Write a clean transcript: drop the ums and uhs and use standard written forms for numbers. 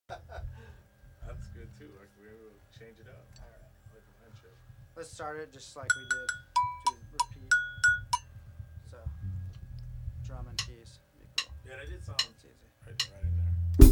That's good too. Like we will change it up. Alright. Like a mind trip. Let's start it just like we did. To repeat. So, drum and keys. Be cool. Yeah, that did sound. It's easy. Right in